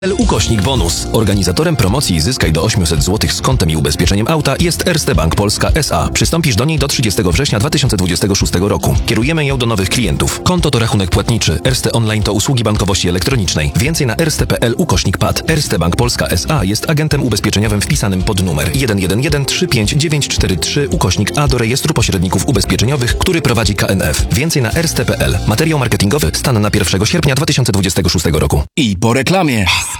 Bonus. Organizatorem promocji Zyskaj do 800 zł z kontem i ubezpieczeniem auta jest Erste Bank Polska S.A. Przystąpisz do niej do 30 września 2026 roku. Kierujemy ją do nowych klientów. Konto to rachunek płatniczy. Erste Online to usługi bankowości elektronicznej. Więcej na erste.pl/pad. Erste Bank Polska S.A. jest agentem ubezpieczeniowym wpisanym pod numer 111-35943/A do rejestru pośredników ubezpieczeniowych, który prowadzi KNF. Więcej na erste.pl. Materiał marketingowy stan na 1 sierpnia 2026 roku. I po reklamie.